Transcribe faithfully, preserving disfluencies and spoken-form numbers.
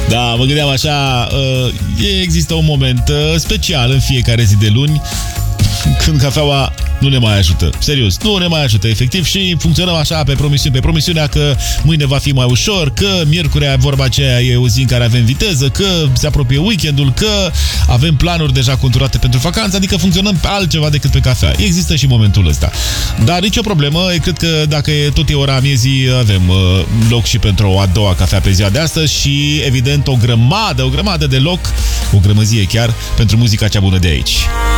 Da, mă gândeam așa, există un moment special în fiecare zi de luni când cafeaua nu ne mai ajută. Serios, nu ne mai ajută, efectiv, și funcționăm așa pe promisiune, pe promisiunea că mâine va fi mai ușor, că miercurea, vorba aceea, e o zi în care avem viteză, că se apropie weekendul, că avem planuri deja conturate pentru vacanță, adică funcționăm pe altceva decât pe cafea. Există și momentul ăsta. Dar nicio problemă, cred că dacă e tot e ora miezii, avem uh, loc și pentru o a doua cafea pe ziua de astăzi și, evident, o grămadă, o grămadă de loc, o grămăzie chiar, pentru muzica cea bună de aici.